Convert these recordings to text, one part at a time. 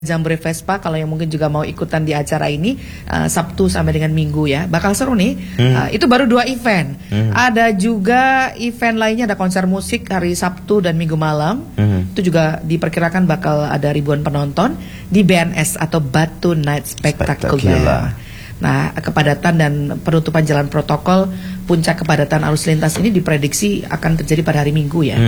Jambore Vespa, kalau yang mungkin juga mau ikutan di acara ini Sabtu sampai dengan Minggu ya, bakal seru nih. Itu baru 2 event. Ada juga event lainnya, ada konser musik hari Sabtu dan Minggu malam. Itu juga diperkirakan bakal ada ribuan penonton di BNS atau Batu Night Spectacular. Nah, kepadatan dan penutupan jalan protokol, puncak kepadatan arus lintas ini diprediksi akan terjadi pada hari Minggu ya.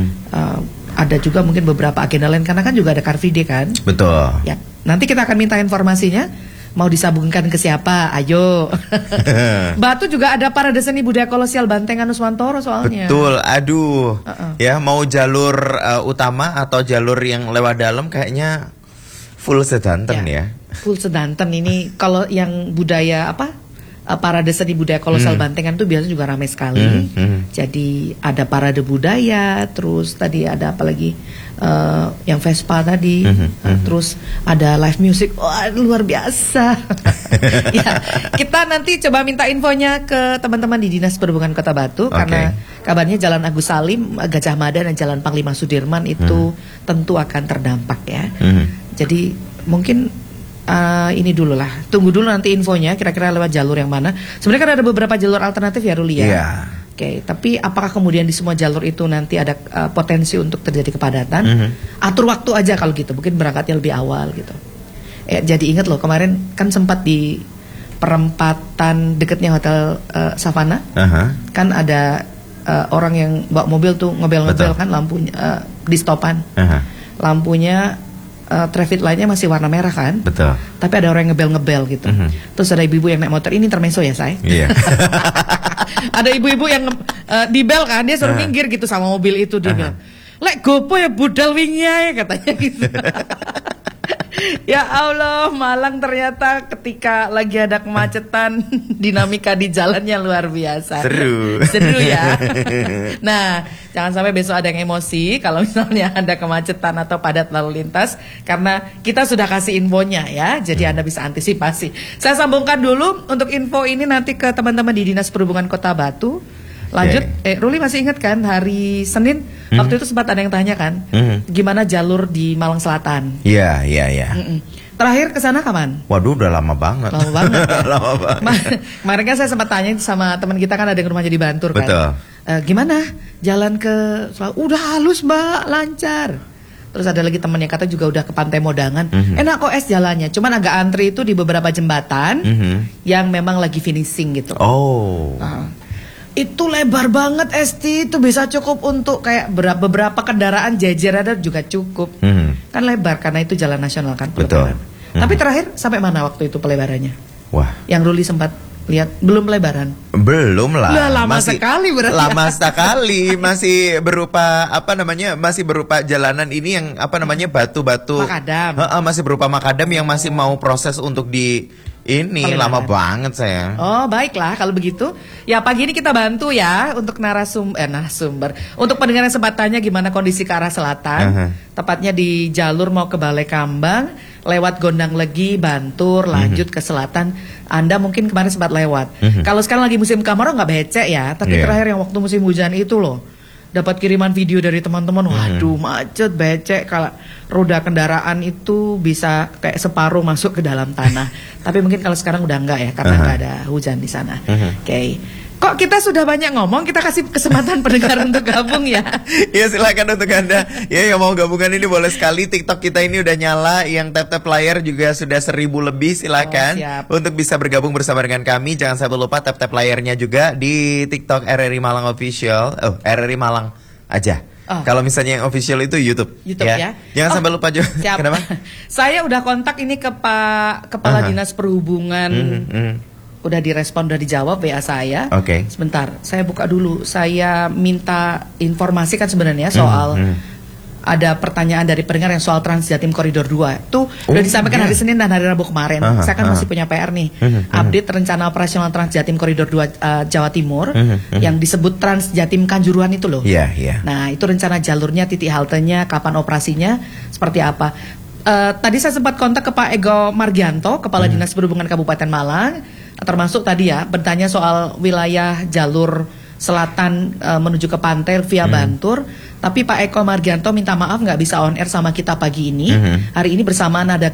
Ada juga mungkin beberapa agenda lain karena kan juga ada Car Free Day kan. Betul. Ya, nanti kita akan minta informasinya. Mau disambungkan ke siapa? Ayo. Batu juga ada parade seni budaya kolosial Bantengan Nuswantoro soalnya. Betul. Aduh. Ya, mau jalur utama atau jalur yang lewat dalam kayaknya full sedanten ya. Full sedanten ini. Kalau yang budaya apa? Parade seni budaya kolosal Bantengan tuh biasanya juga ramai sekali. Jadi ada parade budaya, terus tadi ada apa lagi yang Vespa tadi, terus ada live music. Wah, luar biasa. Ya, kita nanti coba minta infonya ke teman-teman di Dinas Perhubungan Kota Batu karena kabarnya Jalan Agus Salim, Gajah Mada dan Jalan Panglima Sudirman itu tentu akan terdampak ya. Jadi mungkin ini dulu lah, tunggu dulu nanti infonya kira-kira lewat jalur yang mana. Sebenarnya kan ada beberapa jalur alternatif ya Ruli ya. Oke, tapi apakah kemudian di semua jalur itu nanti ada potensi untuk terjadi kepadatan? Atur waktu aja kalau gitu, mungkin berangkatnya lebih awal gitu. Jadi ingat loh, kemarin kan sempat di perempatan dekatnya Hotel Savana, kan ada orang yang bawa mobil tuh ngebel-ngebel kan lampunya di stopan, lampunya traffic light-nya masih warna merah kan? Betul. Tapi ada orang yang ngebel-ngebel gitu. Terus ada ibu-ibu yang naik motor, ini intermezzo ya say? Iya. Ada ibu-ibu yang di bel kan, dia suruh minggir gitu sama mobil itu, dia bilang, lek gopo ya budal wingnya ya katanya gitu. Ya Allah, Malang ternyata ketika lagi ada kemacetan dinamika di jalannya luar biasa. Seru ya. Nah, jangan sampai besok ada yang emosi kalau misalnya ada kemacetan atau padat lalu lintas, karena kita sudah kasih infonya ya, jadi Anda bisa antisipasi. Saya sambungkan dulu untuk info ini nanti ke teman-teman di Dinas Perhubungan Kota Batu. Lanjut, Ruli masih ingat kan hari Senin waktu itu sempat ada yang tanya kan, gimana jalur di Malang Selatan? Iya. Terakhir ke sana kapan? Waduh, udah lama banget. Lama banget. Ya? Lama banget. Kemarin kan saya sempat tanya sama teman kita kan ada yang rumahnya di Bantur kan. Betul. Gimana jalan ke udah halus Mbak, lancar. Terus ada lagi teman yang kata juga udah ke Pantai Modangan. Enak kok jalannya, cuman agak antri itu di beberapa jembatan yang memang lagi finishing gitu. Itu lebar banget Esti, itu bisa cukup untuk kayak beberapa kendaraan jejer ada juga cukup. Kan lebar karena itu jalan nasional kan. Betul. Tapi terakhir sampai mana waktu itu pelebarannya? Wah. Yang Ruli sempat lihat belum pelebaran? Belum lah. Lama sekali berarti. Lama sekali, masih berupa apa namanya? Masih berupa jalanan ini yang apa namanya? Batu-batu. Makadam. Masih berupa makadam yang masih mau proses untuk di ini lama banget saya. Oh, baiklah kalau begitu. Ya pagi ini kita bantu ya untuk narasumber. Untuk pendengar yang sempat tanya gimana kondisi ke arah selatan. Tepatnya di jalur mau ke Balai Kambang, lewat Gondang Legi, Bantur, lanjut ke selatan. Anda mungkin kemarin sempat lewat. Kalau sekarang lagi musim kemarau nggak becek ya. Tapi terakhir yang waktu musim hujan itu loh, dapat kiriman video dari teman-teman, waduh macet, becek, kalau roda kendaraan itu bisa kayak separuh masuk ke dalam tanah. Tapi mungkin kalau sekarang udah enggak ya, karena enggak ada hujan di sana. Oke. Kok kita sudah banyak ngomong, kita kasih kesempatan pendengar untuk gabung ya. Ya silakan untuk Anda ya yang mau gabungan ini boleh sekali. TikTok kita ini udah nyala, yang tap-tap layar juga sudah 1000 lebih, silakan untuk bisa bergabung bersama dengan kami. Jangan sampai lupa tap-tap layarnya juga di TikTok RRI Malang Official. RRI Malang aja. Kalau misalnya yang official itu YouTube ya. Jangan sampai lupa juga. Kenapa? Saya udah kontak ini ke Pak Kepala Dinas Perhubungan. Udah direspon, udah dijawab WA saya. Sebentar, saya buka dulu. Saya minta informasi kan sebenarnya soal ada pertanyaan dari pendengar yang soal Trans Jatim Koridor 2. Tuh udah disampaikan hari Senin dan hari Rabu kemarin. Saya kan masih punya PR nih. Update rencana operasional Trans Jatim Koridor 2 Jawa Timur yang disebut Trans Jatim Kanjuruhan itu loh. Nah, itu rencana jalurnya, titik haltenya, kapan operasinya, seperti apa. Tadi saya sempat kontak ke Pak Ego Margianto, Kepala Dinas Perhubungan Kabupaten Malang, termasuk tadi ya bertanya soal wilayah jalur selatan menuju ke pantai via Bantur. Tapi Pak Eko Margianto minta maaf nggak bisa on air sama kita pagi ini. Hari ini bersama Nada